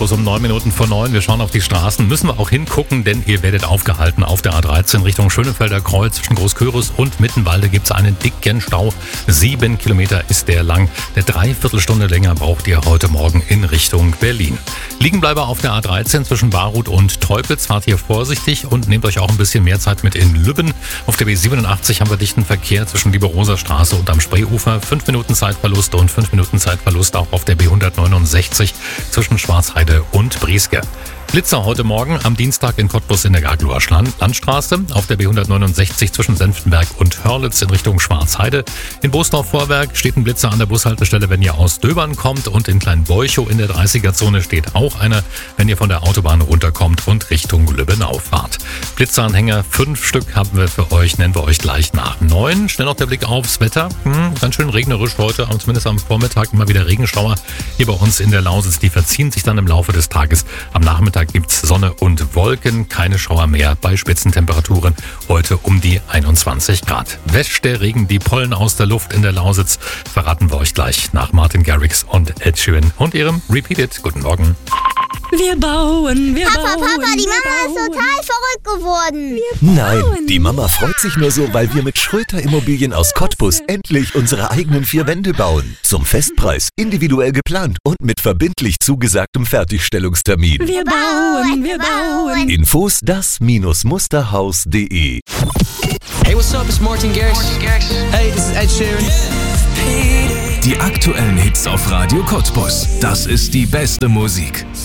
Cottbus um 9:09. Wir schauen auf die Straßen, müssen wir auch hingucken, denn ihr werdet aufgehalten auf der A13 Richtung Schönefelder Kreuz. Zwischen Großkörus und Mittenwalde gibt es einen dicken Stau. 7 Kilometer ist der lang. Eine Dreiviertelstunde länger braucht ihr heute Morgen in Richtung Berlin. Liegenbleiber auf der A13 zwischen Baruth und Teupitz. Fahrt hier vorsichtig und nehmt euch auch ein bisschen mehr Zeit mit in Lübben. Auf der B87 haben wir dichten Verkehr zwischen Lieberoser-Straße und am Spreeufer. 5 Minuten Zeitverlust und 5 Minuten Zeitverlust auch auf der B169 zwischen Schwarzheide und Brieske. Blitzer heute Morgen am Dienstag in Cottbus in der Gagloer Landstraße, auf der B169 zwischen Senftenberg und Hörlitz in Richtung Schwarzheide. In Boosdorf-Vorwerk steht ein Blitzer an der Bushaltestelle, wenn ihr aus Döbern kommt, und in Kleinbeuchow in der 30er-Zone steht auch einer, wenn ihr von der Autobahn runterkommt und Richtung Lübbenau fahrt. Blitzeranhänger, 5 Stück haben wir für euch, nennen wir euch gleich nach 9. Schnell noch der Blick aufs Wetter. Ganz schön regnerisch heute, zumindest am Vormittag immer wieder Regenschauer hier bei uns in der Lausitz. Die verziehen sich dann im Laufe des Tages. Am Nachmittag gibt's Sonne und Wolken, keine Schauer mehr bei Spitzentemperaturen. Heute um die 21 Grad. Wäscht der Regen die Pollen aus der Luft in der Lausitz? Verraten wir euch gleich nach Martin Garrix und Ed Sheeran und ihrem Repeat It. Guten Morgen. Wir bauen, wir Papa, bauen. Papa, die wir Mama ist bauen. total verrückt geworden. Nein, die Mama freut sich nur so, weil wir mit Schröter Immobilien aus Cottbus endlich unsere eigenen 4 Wände bauen. Zum Festpreis, individuell geplant und mit verbindlich zugesagtem Fertigstellungstermin. Wir bauen, wir bauen. Infos das-musterhaus.de. Hey, what's up? It's Martin Garrix. Hey, this is Ed Sheeran. Die aktuellen Hits auf Radio Cottbus. Das ist die beste Musik.